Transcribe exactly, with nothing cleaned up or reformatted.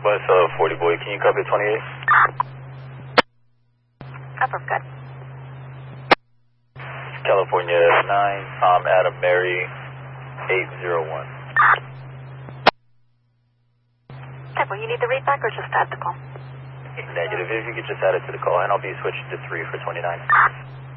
West uh, forty boy, can you copy twenty-eight? Upper, good. California nine, Tom, Adam, Mary, eight zero one. Temple, you need the read back or just add the call? Negative, if you could just add it to the call, and I'll be switched to three for twenty-nine.